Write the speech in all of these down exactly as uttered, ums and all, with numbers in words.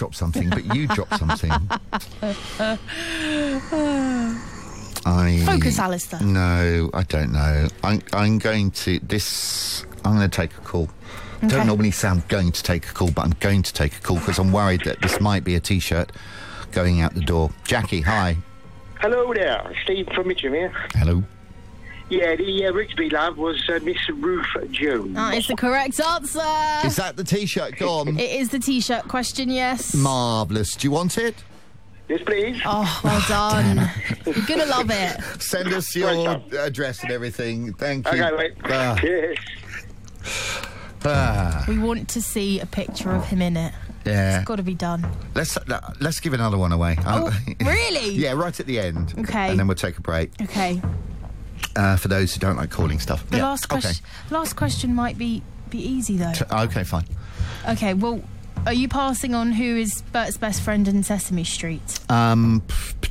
dropped something, but you dropped something. I... Focus, Alistair. No, I don't know. I'm, I'm going to... This... I'm going to take a call. Okay. Don't normally sound going to take a call, but I'm going to take a call because I'm worried that this might be a T-shirt going out the door. Jackie, hi. Hello there, Steve from Mitcham here. Hello. Yeah, the uh, Rigsby lad was uh, Miss Ruth Jones. That is the correct answer. Is that the T-shirt gone? It is the T-shirt question, yes. Marvellous. Do you want it? Yes, please. Oh, well done. You're going to love it. Send us your address and everything. Thank you. Okay, mate. Ah. Yes. Ah. We want to see a picture of him in it. Yeah. It's got to be done. Let's uh, let's give another one away. Oh, Uh, really? Yeah, right at the end. Okay. And then we'll take a break. Okay. Uh, for those who don't like calling stuff. The yeah. last question. Okay. Last question might be be easy though. T- okay, fine. Okay. Well, are you passing on who is Bert's best friend in Sesame Street? Um,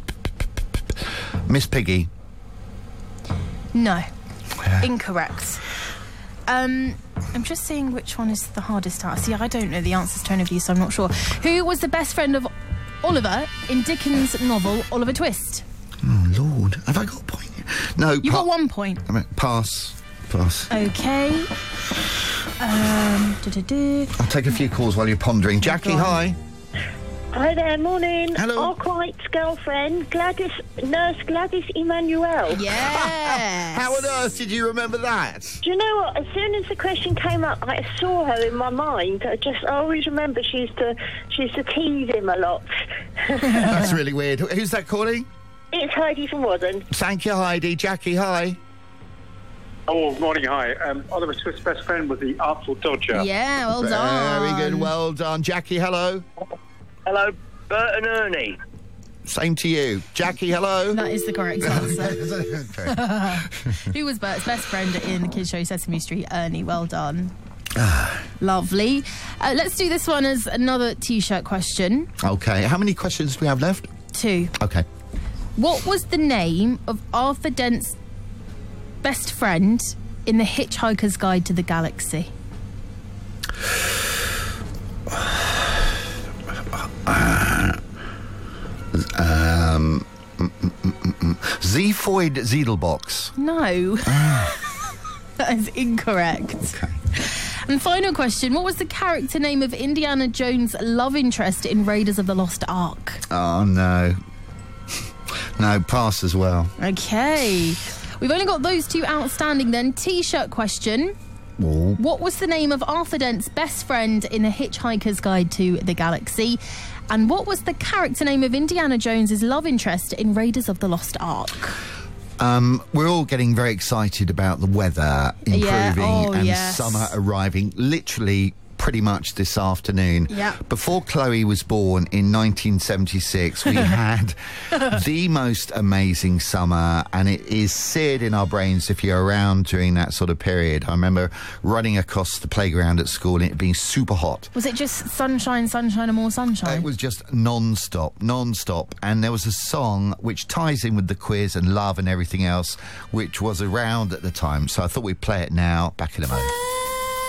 Miss Piggy. No. Incorrect. Um, I'm just seeing which one is the hardest to answer. See, I don't know the answers to any of these, so I'm not sure. Who was the best friend of Oliver in Dickens' novel Oliver Twist? Oh, Lord. Have I got a point? No. You pa- got one point. I mean, pass. Pass. Okay. Um, du-du-du. I'll take a few calls while you're pondering. Jackie, Go on. hi. Hi there, morning. Hello. Arkwright's girlfriend, Gladys, Nurse Gladys Emmanuel. Yes. How on earth did you remember that? Do you know what? As soon as the question came up, I saw her in my mind. I just I always remember she used to she used to tease him a lot. That's really weird. Who's that calling? It's Heidi from Wadden. Thank you, Heidi. Jackie, hi. Oh, morning, hi. Um, Oliver Twist's best friend was the Artful Dodger. Yeah, well done. Very good, well done. Jackie, hello. Hello, Bert and Ernie. Same to you. Jackie, hello. That is the correct answer. Okay. Who was Bert's best friend in the kids' show Sesame Street? Ernie, well done. Lovely. Uh, let's do this one as another T-shirt question. Okay, how many questions do we have left? Two. Okay. What was the name of Arthur Dent's best friend in The Hitchhiker's Guide to the Galaxy? Um, mm, mm, mm, mm. Zephoid Zedelbox. No. That is incorrect. Okay. And final question, what was the character name of Indiana Jones' love interest in Raiders of the Lost Ark? Oh, no. No, pass as well. Okay. We've only got those two outstanding then. T-shirt question. Oh. What was the name of Arthur Dent's best friend in The Hitchhiker's Guide to the Galaxy? And what was the character name of Indiana Jones' love interest in Raiders of the Lost Ark? Um, we're all getting very excited about the weather improving Yeah, oh, and yes. summer arriving literally pretty much this afternoon. Yeah. Before Chloe was born in nineteen seventy-six, we had the most amazing summer, and it is seared in our brains if you're around during that sort of period. I remember running across the playground at school and it being super hot. Was it just sunshine, sunshine and more sunshine? It was just non-stop, non-stop. And there was a song which ties in with the quiz and love and everything else, which was around at the time. So I thought we'd play it now. Back in a moment.